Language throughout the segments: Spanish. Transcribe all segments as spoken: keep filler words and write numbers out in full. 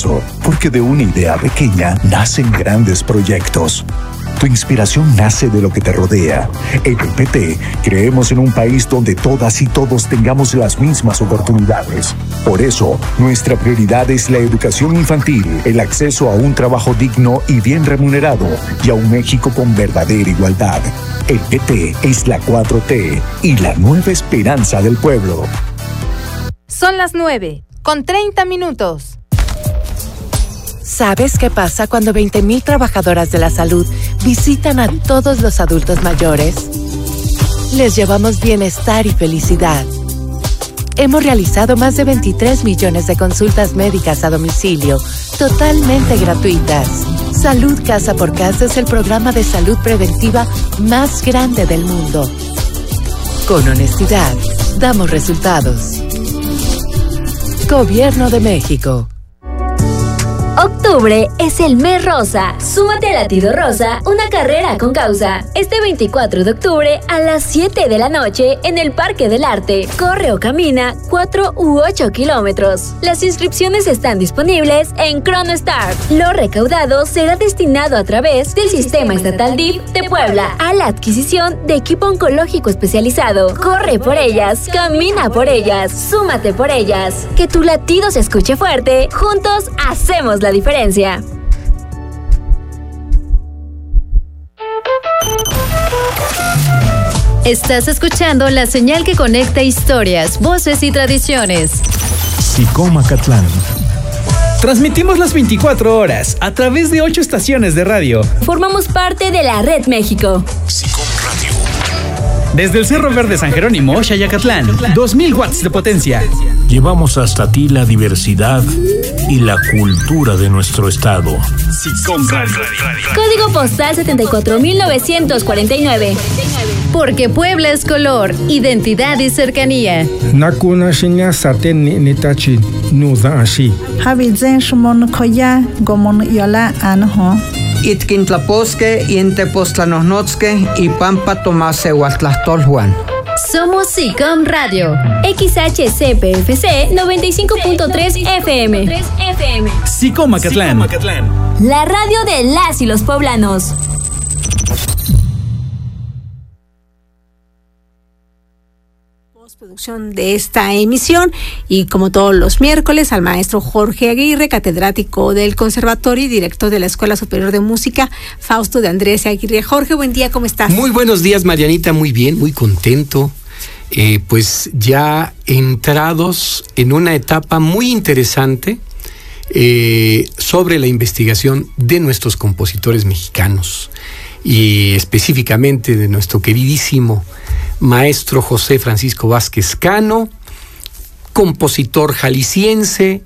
eso, porque de una idea pequeña nacen grandes proyectos. Tu inspiración nace de lo que te rodea. En el P T creemos en un país donde todas y todos tengamos las mismas oportunidades. Por eso, nuestra prioridad es la educación infantil, el acceso a un trabajo digno y bien remunerado y a un México con verdadera igualdad. El P T es la cuatro T y la nueva esperanza del pueblo. Son las nueve, con treinta minutos. ¿Sabes qué pasa cuando veinte mil trabajadoras de la salud visitan a todos los adultos mayores? Les llevamos bienestar y felicidad. Hemos realizado más de veintitrés millones de consultas médicas a domicilio, totalmente gratuitas. Salud Casa por Casa es el programa de salud preventiva más grande del mundo. Con honestidad, damos resultados. Gobierno de México. Octubre es el mes rosa. Súmate a Latido Rosa, una carrera con causa. Este veinticuatro de octubre a las siete de la noche en el Parque del Arte. Corre o camina cuatro u ocho kilómetros. Las inscripciones están disponibles en ChronoStar. Lo recaudado será destinado a través del Sistema Estatal D I F de Puebla a la adquisición de equipo oncológico especializado. Corre por ellas, camina por ellas, súmate por ellas. Que tu latido se escuche fuerte. Juntos hacemos la diferencia. Estás escuchando la señal que conecta historias, voces y tradiciones. SICOM Acatlán. Transmitimos las veinticuatro horas a través de ocho estaciones de radio. Formamos parte de la Red México. SICOM Radio. Desde el Cerro Verde San Jerónimo, Xayacatlán, dos mil watts de potencia. Llevamos hasta ti la diversidad y la cultura de nuestro estado. SICOM Radio. Código postal setenta y cuatro mil novecientos cuarenta y nueve. Porque Puebla es color, identidad y cercanía. Nakuna shinya saten nitachi nuza ashi. Habizen shmon koya gomon yola anho. Itkintlaposque, Intepostlanosnotzque y Pampa Tomase Huatlastolhuan. Somos SICOM Radio. X H C P F C noventa y cinco punto tres F M. SICOM Acatlán. La radio de las y los poblanos. Producción de esta emisión y como todos los miércoles al maestro Jorge Aguirre, catedrático del Conservatorio y director de la Escuela Superior de Música Fausto de Andrés Aguirre. Jorge, buen día, ¿cómo estás? Muy buenos días, Marianita, muy bien, muy contento. Eh, pues ya entrados en una etapa muy interesante eh, sobre la investigación de nuestros compositores mexicanos y específicamente de nuestro queridísimo maestro José Francisco Vázquez Cano, compositor jalisciense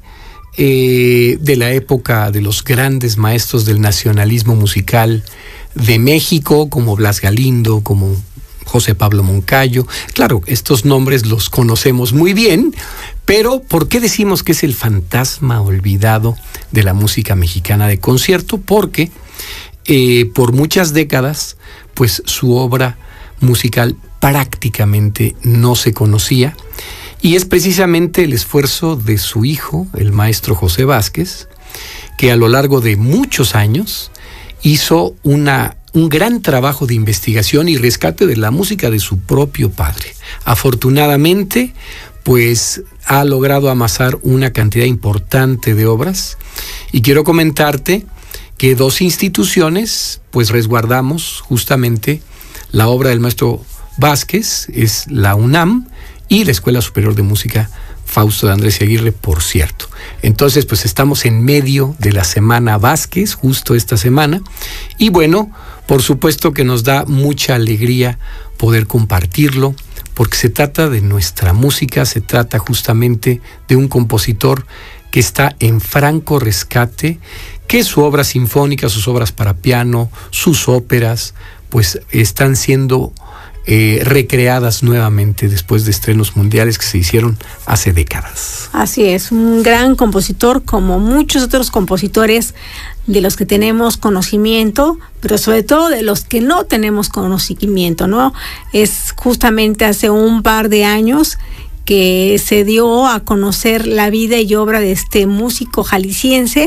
eh, de la época de los grandes maestros del nacionalismo musical de México, como Blas Galindo, como José Pablo Moncayo. Claro, estos nombres los conocemos muy bien, pero ¿por qué decimos que es el fantasma olvidado de la música mexicana de concierto? Porque eh, por muchas décadas, pues su obra musical prácticamente no se conocía, y es precisamente el esfuerzo de su hijo, el maestro José Vázquez, que a lo largo de muchos años hizo una, un gran trabajo de investigación y rescate de la música de su propio padre. Afortunadamente, pues ha logrado amasar una cantidad importante de obras, y quiero comentarte que dos instituciones pues resguardamos justamente la obra del maestro Vázquez, es la UNAM y la Escuela Superior de Música Fausto de Andrés Aguirre, por cierto. Entonces, pues estamos en medio de la Semana Vázquez, justo esta semana, y bueno, por supuesto que nos da mucha alegría poder compartirlo, porque se trata de nuestra música, se trata justamente de un compositor que está en franco rescate, que su obra sinfónica, sus obras para piano, sus óperas, pues están siendo Eh, recreadas nuevamente después de estrenos mundiales que se hicieron hace décadas. Así es, un gran compositor como muchos otros compositores de los que tenemos conocimiento, pero sobre todo de los que no tenemos conocimiento, ¿no? Es justamente hace un par de años que se dio a conocer la vida y obra de este músico jalisciense